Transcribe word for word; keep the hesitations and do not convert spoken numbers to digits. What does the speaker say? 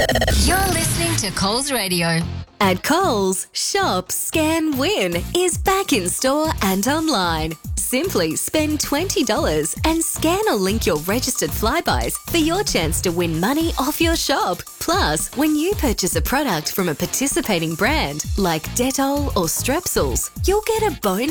You're listening to Coles Radio. At Coles, Shop, Scan, Win is back in store and online. Simply spend twenty dollars and scan or link your registered Flybuys for your chance to win money off your shop. Plus, when you purchase a product from a participating brand like Dettol or Strepsils, you'll get a bonus